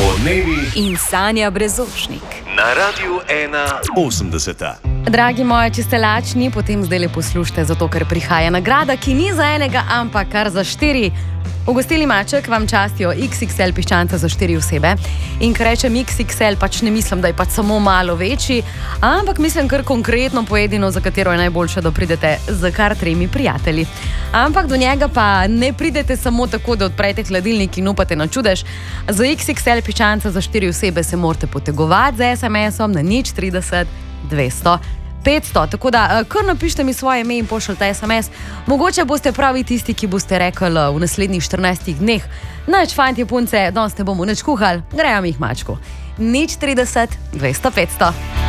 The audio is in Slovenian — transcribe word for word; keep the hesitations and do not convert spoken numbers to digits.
Podnevi in Sanja Brezovšnik na Radiu ena osemdeset. Dragi moji, če ste lačni, potem zdaj le poslušajte, zato ker prihaja nagrada, ki ni za enega, ampak kar za štiri. V gostilni Maček vam častijo iks iks el piščanca za štiri osebe. In ko rečem iks iks el, pač ne mislim, da je pač samo malo večji, ampak mislim kar konkretno pojedino, za katero je najboljše, da pridete z kar tremi prijatelji. Ampak do njega pa ne pridete samo tako, da odprete hladilnik in upate na čudež. Za iks iks el piščanca za štiri osebe se morate potegovati z es em esom na nič trideset dvesto petsto. Tako da kar napišite mi svoje ime in pošljite es em es. Mogoče boste pravi tisti, ki boste rekli v naslednjih štirinajstih dneh: "Nač, fantje, punce, danes ne bomo nič kuhali, gremo jih mačku." nič trideset dvesto petsto.